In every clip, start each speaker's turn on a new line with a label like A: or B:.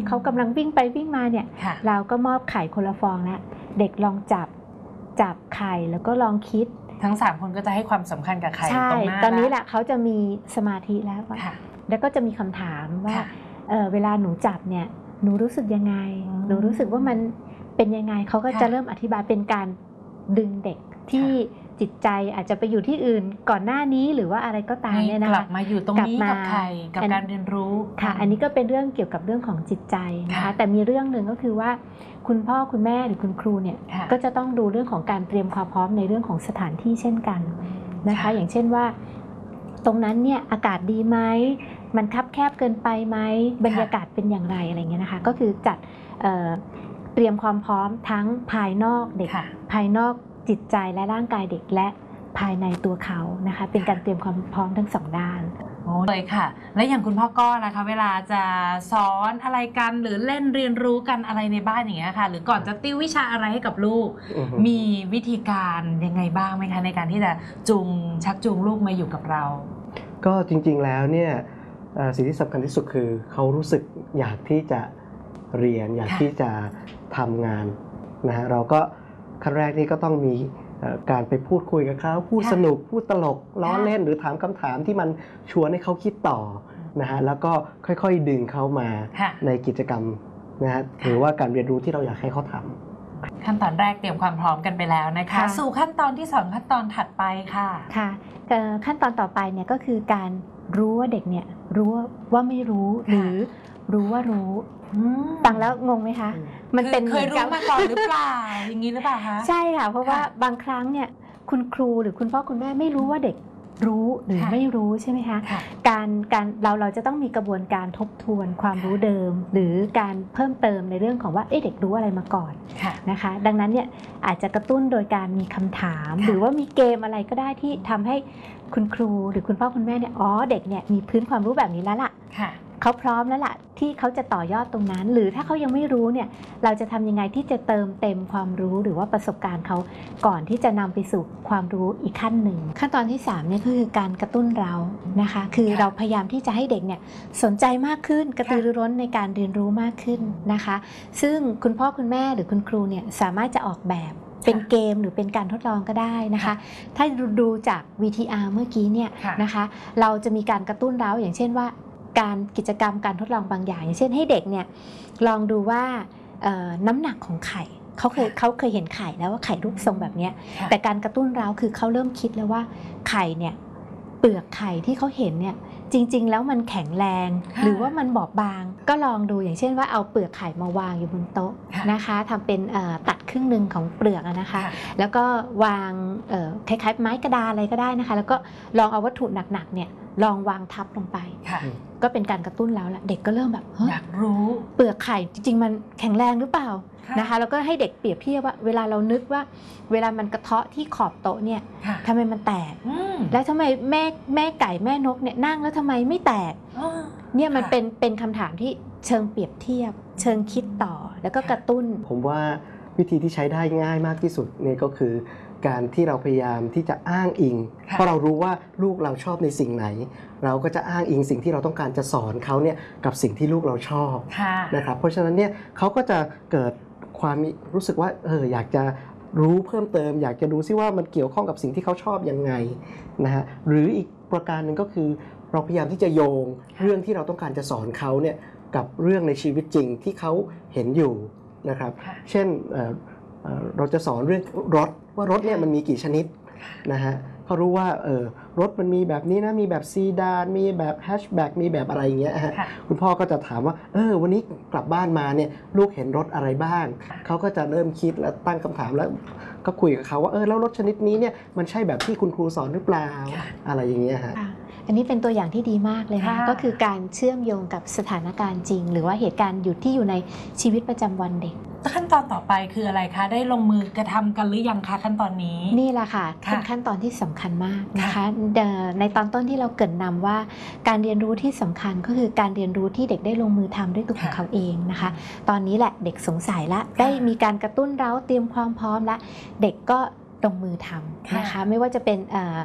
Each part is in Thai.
A: เขากำลังวิ่งไปวิ่งมาเนี่ยเราก็มอบไข่คนละฟองแล้วเด็กลองจับไข่แล้วก็ลองคิด
B: ทั้ง3คนก็จะให้ความสำคัญกับไข่ตรงหน้า
A: ตอนนี้แหละเขาจะมีสมาธิแล้วแล้วก็จะมีคำถามว่าเวลาหนูจับเนี่ยหนูรู้สึกยังไงหนูรู้สึกว่ามันเป็นยังไงเขาก็จะเริ่มอธิบายเป็นการดึงเด็กที่จิตใจอาจจะไปอยู่ที่อื่นก่อนหน้านี้หรือว่าอะไรก็ตามเนี่ยนะคะ
B: กลับมาอยู่ตรงนี้กับไข่กับการเรียนรู้
A: ค่ะอันนี้ก็เป็นเรื่องเกี่ยวกับเรื่องของจิตใจนะคะแต่มีเรื่องหนึ่งก็คือว่าคุณพ่อคุณแม่หรือคุณครูเนี่ยก็จะต้องดูเรื่องของการเตรียมความพร้อมในเรื่องของสถานที่เช่นกันนะคะอย่างเช่นว่าตรงนั้นเนี่ยอากาศดีไหมมันคับแคบเกินไปไหมบรรยากาศเป็นอย่างไรอะไรเงี้ยนะคะก็คือจัดเตรียมความพร้อมทั้งภายนอกเด็กภายนอกจิตใจและร่างกายเด็กและภายในตัวเขานะคะเป็นการเตรียมความพร้อมทั้ง2ด้าน
B: เลยค่ะและอย่างคุณพ่อก็นะคะเวลาจะสอนอะไรกันหรือเล่นเรียนรู้กันอะไรในบ้านอย่างเงี้ยค่ะหรือก่อนจะติววิชาอะไรให้กับลูกมีวิธีการยังไงบ้างไหมคะในการที่จะชักจูงลูกมาอยู่กับเรา
C: ก็จริงๆแล้วเนี่ยสิ่งที่สำคัญที่สุดคือเขารู้สึกอยากที่จะเรียนอยากที่จะทำงานนะฮะเราก็ขั้นแรกนี่ก็ต้องมีการไปพูดคุยกับเขาพูดสนุกพูดตลกล้อเล่นหรือถามคำถามที่มันชวนให้เขาคิดต่อนะฮะแล้วก็ค่อยๆดึงเขามาในกิจกรรมนะฮะหรือว่าการเรียนรู้ที่เราอยากให้เขาทำ
B: ขั้นตอนแรกเตรียมความพร้อมกันไปแล้วนะคะสู่ขั้นตอนที่2ขั้นตอนถัดไปค่ะ
A: ค่ะขั้นตอนต่อไปเนี่ยก็คือการรู้ว่าเด็กเนี่ยรู้ว่าไม่รู้หรือรู้ว่ารู้ฟังแล้วงงไหมคะ
B: มันเป็นเคยรู้มาก่อนหรือเปล่าอย่างนี้หรือเปล่าคะ
A: ใช่ค่ะเพราะว่าบางครั้งเนี่ยคุณครูหรือคุณพ่อคุณแม่ไม่รู้ว่าเด็กรู้หรือไม่รู้ใช่ไหมคะการเราจะต้องมีกระบวนการทบทวนความรู้เดิมหรือการเพิ่มเติมในเรื่องของว่าเด็กรู้อะไรมาก่อนนะคะดังนั้นเนี่ยอาจจะกระตุ้นโดยการมีคำถามหรือว่ามีเกมอะไรก็ได้ที่ทำให้คุณครูหรือคุณพ่อคุณแม่เนี่ยเด็กเนี่ยมีพื้นความรู้แบบนี้แล้วล่ะเขาพร้อมแล้วล่ะที่เขาจะต่อยอดตรงนั้นหรือถ้าเขายังไม่รู้เนี่ยเราจะทำยังไงที่จะเติมเต็มความรู้หรือว่าประสบการณ์เขาก่อนที่จะนำไปสู่ความรู้อีกขั้นหนึ่งขั้นตอนที่3เนี่ยก็คือการกระตุ้นเรานะคะคือเราพยายามที่จะให้เด็กเนี่ยสนใจมากขึ้นกระตือรือร้นในการเรียนรู้มากขึ้นนะคะซึ่งคุณพ่อคุณแม่หรือคุณครูเนี่ยสามารถจะออกแบบเป็นเกมหรือเป็นการทดลองก็ได้นะคะถ้าดูจาก VTR เมื่อกี้เนี่ยนะคะเราจะมีการกระตุ้นเราอย่างเช่นว่าการกิจกรรมการทดลองบางอย่างอย่างเช่นให้เด็กเนี่ยลองดูว่าน้ำหนักของไข่เขาเคยเห็นไข่แล้วว่าไข่รูปทรงแบบนี้แต่การกระตุ้นเราคือเขาเริ่มคิดแล้วว่าไข่เนี่ยเปลือกไข่ที่เขาเห็นเนี่ยจริงๆแล้วมันแข็งแรงหรือว่ามันบอบบางก็ลองดูอย่างเช่นว่าเอาเปลือกไข่มาวางอยู่บนโต๊ะนะคะทำเป็นตัดครึ่งหนึ่งของเปลือกนะคะแล้วก็วางคล้ายๆไม้กระดาษอะไรก็ได้นะคะแล้วก็ลองเอาวัตถุหนักๆเนี่ยลองวางทับลงไปก็เป็นการกระตุ้นแล้วแหละเด็กก็เริ่มแบบ
B: อยากรู้
A: เปลือกไข่จริงๆมันแข็งแรงหรือเปล่านะคะแล้วก็ให้เด็กเปรียบเทียบว่าเวลาเรานึกว่าเวลามันกระเทาะที่ขอบโต๊ะเนี่ยทำไมมันแตกแล้วทำไมแม่ไก่แม่นกเนี่ยนั่งแล้วทำไมไม่แตกเนี่ยมันเป็นคำถามที่เชิงเปรียบเทียบเชิงคิดต่อแล้วก็กระตุ้น
C: ผมว่าวิธีที่ใช้ได้ง่ายมากที่สุดเนี่ยก็คือการที่เราพยายามที่จะอ้างอิงเพราะเรารู้ว่าลูกเราชอบในสิ่งไหนเราก็จะอ้างอิงสิ่งที่เราต้องการจะสอนเขาเนี่ยกับสิ่งที่ลูกเราชอบนะครับเพราะฉะนั้นเนี่ยเขาก็จะเกิดความรู้สึกว่าอยากจะรู้เพิ่มเติมอยากจะดูซิว่ามันเกี่ยวข้องกับสิ่งที่เขาชอบยังไงนะฮะหรืออีกประการหนึ่งก็คือเราพยายามที่จะโยงเรื่องที่เราต้องการจะสอนเขาเนี่ยกับเรื่องในชีวิตจริงที่เขาเห็นอยู่นะครับเช่นเราจะสอนเรื่องรถว่ารถเนี่ยมันมีกี่ชนิดนะฮะเขารู้ว่ารถมันมีแบบนี้นะมีแบบซีดานมีแบบแฮชแบ็กมีแบบอะไรอย่างเงี้ยฮะคุณพ่อก็จะถามว่าวันนี้กลับบ้านมาเนี่ยลูกเห็นรถอะไรบ้างเขาก็จะเริ่มคิดและตั้งคำถามแล้วก็คุยกับเขาว่าแล้วรถชนิดนี้เนี่ยมันใช่แบบที่คุณครูสอนหรือเปล่าอะไรอย่างเงี้ยฮะ
A: อันนี้เป็นตัวอย่างที่ดีมากเลยนะก็คือการเชื่อมโยงกับสถานการณ์จริงหรือว่าเหตุการณ์อยู่ในชีวิตประจำวันเด็ก
B: ขั้นตอนต่อไปคืออะไรคะได้ลงมือกระทำกันหรือยังคะขั้นตอนนี้
A: นี่แหละค่ะเป็นขั้นตอนที่สำคัญมากนะคะในตอนต้นที่เราเกริ่นนำว่าการเรียนรู้ที่สำคัญก็คือการเรียนรู้ที่เด็กได้ลงมือทำด้วยตัวของเขาเองนะคะตอนนี้แหละเด็กสงสัยละได้มีการกระตุ้นเร้าเตรียมความพร้อมละเด็กก็ลงมือทำนะคะไม่ว่าจะเป็น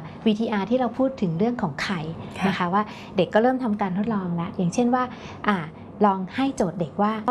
A: VTR ที่เราพูดถึงเรื่องของไข่นะคะว่าเด็กก็เริ่มทำการทดลองแล้วอย่างเช่นว่าลองให้โจทย์เด็กว่า